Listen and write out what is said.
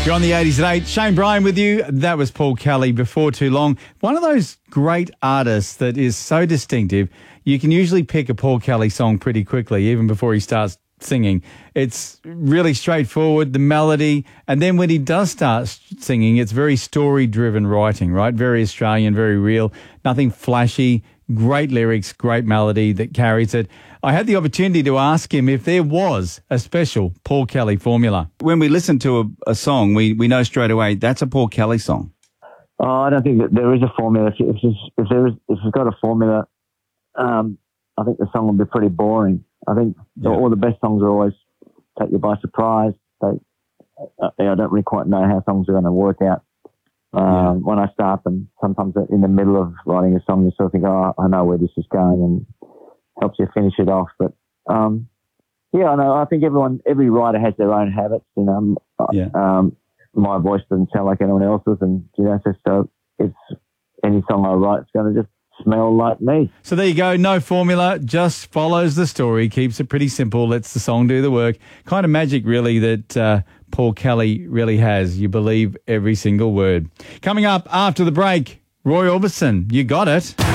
You're on the 80s at 8. Shane Bryan with you. That was Paul Kelly before too long. One of those great artists that is so distinctive. You can usually pick a Paul Kelly song pretty quickly, even before he starts singing. It's really straightforward, the melody. And then when he does start singing, it's very story-driven writing, right? Very Australian, very real. Nothing flashy. Great lyrics, great melody that carries it. I had the opportunity to ask him if there was a special Paul Kelly formula. When we listen to a song, we know straight away that's a Paul Kelly song. Oh, I don't think that there is a formula. If it's got a formula, I think the song will be pretty boring. I think all the best songs are always take you by surprise. I don't really quite know how songs are going to work out. When I start them, sometimes in the middle of writing a song, you sort of think, oh, I know where this is going, and helps you finish it off. But, I know. I think every writer has their own habits, my voice doesn't sound like anyone else's, and, so it's any song I write, it's going to just smell like me. So there you go. No formula, just follows the story, keeps it pretty simple, lets the song do the work. Kind of magic, really, that Paul Kelly really has. You believe every single word. Coming up after the break, Roy Orbison, You Got It.